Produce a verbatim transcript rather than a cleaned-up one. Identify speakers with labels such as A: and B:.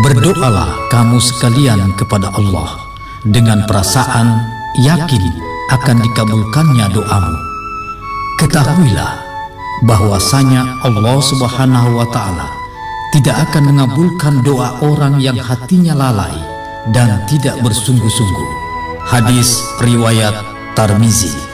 A: Berdoalah kamu sekalian kepada Allah dengan perasaan yakin akan dikabulkannya doamu. Ketahuilah bahwasanya Allah Subhanahu wa Ta'ala tidak akan mengabulkan doa orang yang hatinya lalai dan tidak bersungguh-sungguh. Hadis riwayat Tirmizi.